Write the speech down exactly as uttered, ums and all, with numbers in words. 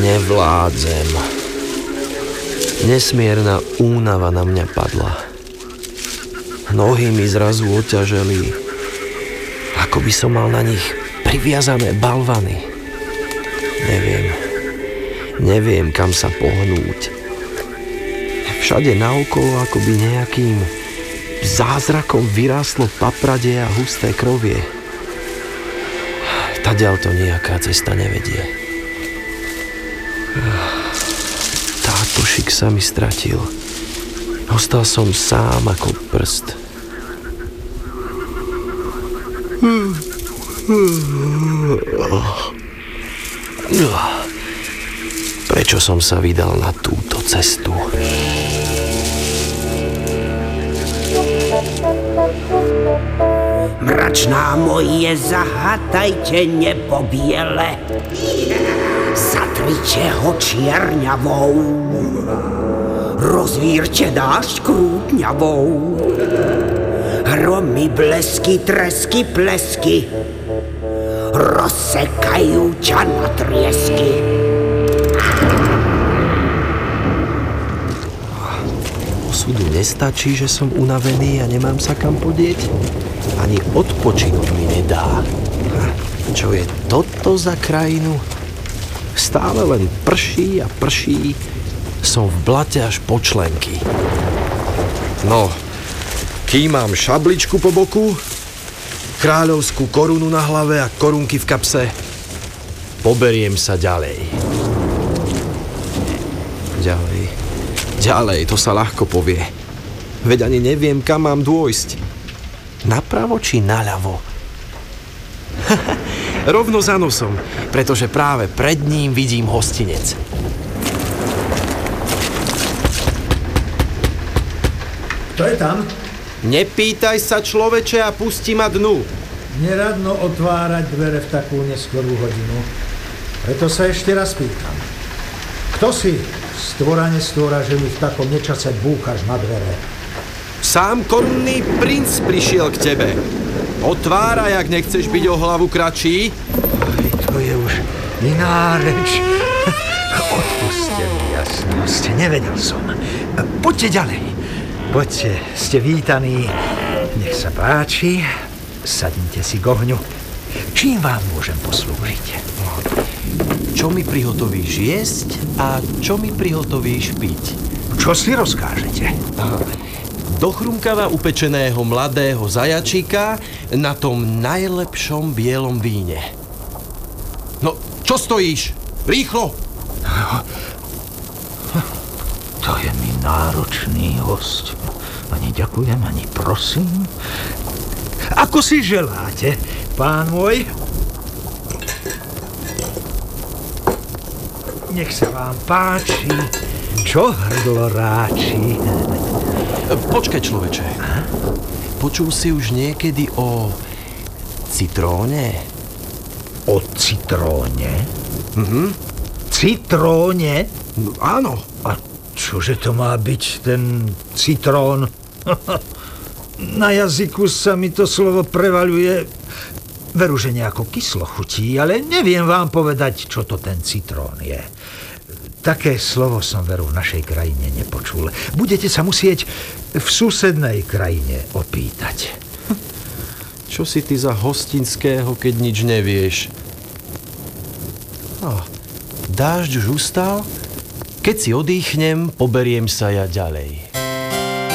Nevládzem. Nesmierna únava na mňa padla. Nohy mi zrazu oťaželi, ako by som mal na nich priviazané balvany. Neviem. Neviem, kam sa pohnúť. Všade naokolo akoby nejakým zázrakom vyrástlo papradie a husté krovie. Tadiaľ to nejaká cesta nevedie. Tátošik sa mi stratil. Ostal som sám ako prst. Prečo som sa vydal na túto cestu? Mračná moje, zahatajte nebo biele, zatrite ho čierňavou, rozvírte dášť krútňavou, hromy, blesky, tresky, plesky, rozsekajú ťa na triesky. Osudu nestačí, že som unavený a nemám sa kam podieť? Ani odpočinúť mi nedá. Čo je toto za krajinu? Stále len prší a prší. Som v blate až po členky. No, kým mám šabličku po boku, kráľovskú korunu na hlave a korunky v kapse, poberiem sa ďalej. Ďalej. Ďalej, to sa ľahko povie. Veď ani neviem, kam mám dôjsť. Napravo či naľavo? Rovno za nosom, pretože práve pred ním vidím hostinec. Kto je tam? Nepýtaj sa, človeče, a pusti ma dnu. Neradno otvárať dvere v takú neskorú hodinu. Preto sa ešte raz pýtam. Kto si? Stvora nestvora, že mi v takom nečase búchaš na dvere. Sám korunný princ prišiel k tebe. Otváraj, ak nechceš byť o hlavu kratší. Aj, to je už iná reč. Odpuste mi jasnosť, nevedel som. Poďte ďalej. Poďte, ste vítaní. Nech sa páči. Sadnite si k ohňu. Čím vám môžem poslúžiť? Čo mi prihotovíš jesť a čo mi prihotovíš piť? Čo si rozkážete? Do chrumkava upečeného mladého zajačíka na tom najlepšom bielom víne. No, čo stojíš? Rýchlo! To je mi náročný host. Ani ďakujem, ani prosím. Ako si želáte, pán môj? Nech sa vám páči, čo hrdlo ráči. Počkaj, človeče. Počul si už niekedy o citróne? O citróne? Mhm. Citróne? No, áno. A čože to má byť, ten citrón? Na jazyku sa mi to slovo prevaľuje. Veru, že nejako kyslo chutí, ale neviem vám povedať, čo to ten citrón je. Také slovo som veru v našej krajine nepočul. Budete sa musieť v susednej krajine opýtať. Čo si ty za hostinského, keď nič nevieš? No, dážď už ustal? Keď si odýchnem, poberiem sa ja ďalej.